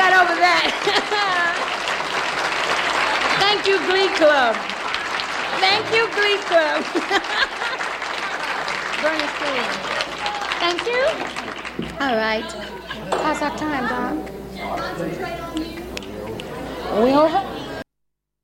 got over that. Thank you, Glee Club. Thank you, Glee Club. Thank you. All right. How's our time, Don? Are we over?